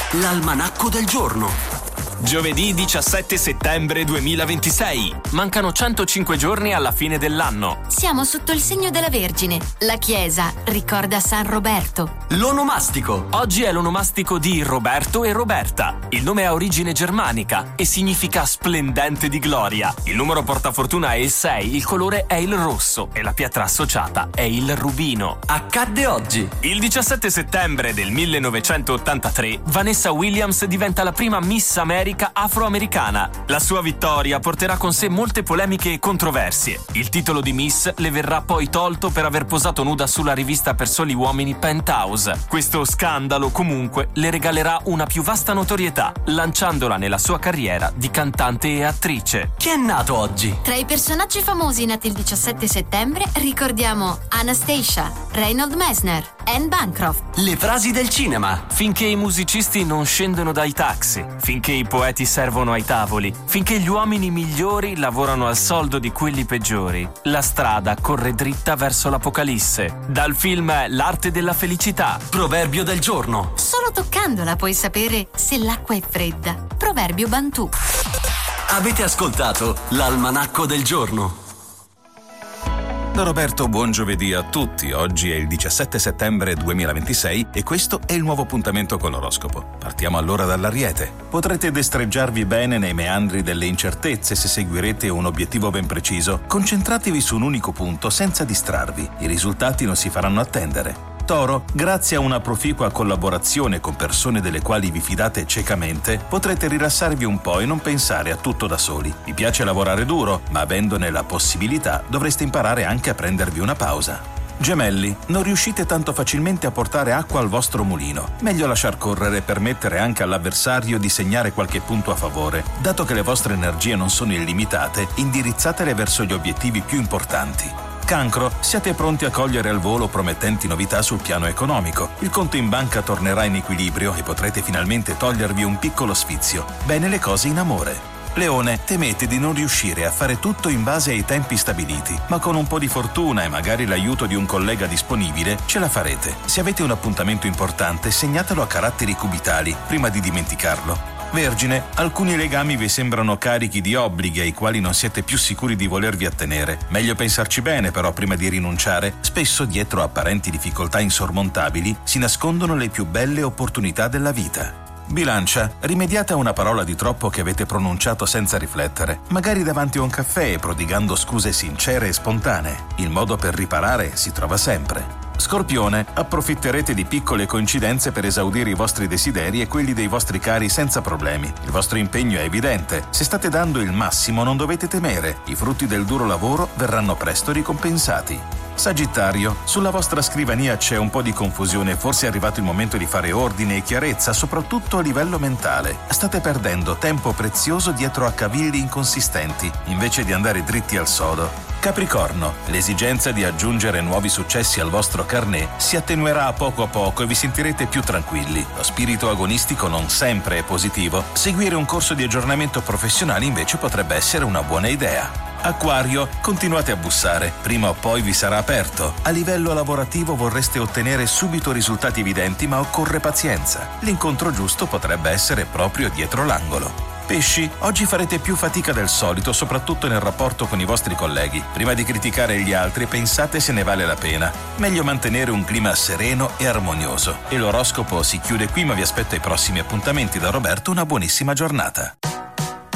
L'almanacco del giorno. Giovedì 17 settembre 2026. Mancano 105 giorni alla fine dell'anno. Siamo sotto il segno della Vergine. La Chiesa ricorda San Roberto. L'onomastico. Oggi è l'onomastico di Roberto e Roberta. Il nome ha origine germanica e significa splendente di gloria. Il numero portafortuna è il 6, il colore è il rosso e la pietra associata è il rubino. Accadde oggi. Il 17 settembre del 1983, Vanessa Williams diventa la prima Miss America afroamericana. La sua vittoria porterà con sé molte polemiche e controversie. Il titolo di Miss le verrà poi tolto per aver posato nuda sulla rivista per soli uomini Penthouse. Questo scandalo comunque le regalerà una più vasta notorietà, lanciandola nella sua carriera di cantante e attrice. Chi è nato oggi? Tra i personaggi famosi nati il 17 settembre ricordiamo Anastasia, Reinhold Messner, Anne Bancroft. Le frasi del cinema. Finché i musicisti non scendono dai taxi, finché i poeti servono ai tavoli, finché gli uomini migliori lavorano al soldo di quelli peggiori, la strada corre dritta verso l'apocalisse. Dal film L'arte della felicità. Proverbio del giorno. Solo toccandola puoi sapere se l'acqua è fredda. Proverbio Bantù. Avete ascoltato l'almanacco del giorno. Da Roberto, buon giovedì a tutti. Oggi è il 17 settembre 2026 e questo è il nuovo appuntamento con l'oroscopo. Partiamo allora dall'Ariete. Potrete destreggiarvi bene nei meandri delle incertezze se seguirete un obiettivo ben preciso. Concentratevi su un unico punto senza distrarvi. I risultati non si faranno attendere. Toro, grazie a una proficua collaborazione con persone delle quali vi fidate ciecamente, potrete rilassarvi un po' e non pensare a tutto da soli. Vi piace lavorare duro, ma avendone la possibilità dovreste imparare anche a prendervi una pausa. Gemelli, non riuscite tanto facilmente a portare acqua al vostro mulino. Meglio lasciar correre e permettere anche all'avversario di segnare qualche punto a favore. Dato che le vostre energie non sono illimitate, indirizzatele verso gli obiettivi più importanti. Cancro, siate pronti a cogliere al volo promettenti novità sul piano economico. Il conto in banca tornerà in equilibrio e potrete finalmente togliervi un piccolo sfizio. Bene le cose in amore. Leone, temete di non riuscire a fare tutto in base ai tempi stabiliti, ma con un po' di fortuna e magari l'aiuto di un collega disponibile ce la farete. Se avete un appuntamento importante, segnatelo a caratteri cubitali prima di dimenticarlo. Vergine, alcuni legami vi sembrano carichi di obblighi ai quali non siete più sicuri di volervi attenere. Meglio pensarci bene però prima di rinunciare. Spesso dietro apparenti difficoltà insormontabili si nascondono le più belle opportunità della vita. Bilancia, rimediate a una parola di troppo che avete pronunciato senza riflettere, magari davanti a un caffè e prodigando scuse sincere e spontanee. Il modo per riparare si trova sempre. Scorpione, approfitterete di piccole coincidenze per esaudire i vostri desideri e quelli dei vostri cari senza problemi. Il vostro impegno è evidente. Se state dando il massimo non dovete temere. I frutti del duro lavoro verranno presto ricompensati. Sagittario, sulla vostra scrivania c'è un po' di confusione, forse è arrivato il momento di fare ordine e chiarezza, soprattutto a livello mentale. State perdendo tempo prezioso dietro a cavilli inconsistenti, invece di andare dritti al sodo. Capricorno, l'esigenza di aggiungere nuovi successi al vostro carnet si attenuerà a poco e vi sentirete più tranquilli. Lo spirito agonistico non sempre è positivo. Seguire un corso di aggiornamento professionale invece potrebbe essere una buona idea. Acquario, continuate a bussare, prima o poi vi sarà aperto. A livello lavorativo vorreste ottenere subito risultati evidenti, ma occorre pazienza. L'incontro giusto potrebbe essere proprio dietro l'angolo. Pesci, oggi farete più fatica del solito, soprattutto nel rapporto con i vostri colleghi. Prima di criticare gli altri, pensate se ne vale la pena. Meglio mantenere un clima sereno e armonioso. E l'oroscopo si chiude qui, ma vi aspetto ai prossimi appuntamenti. Da Roberto, una buonissima giornata.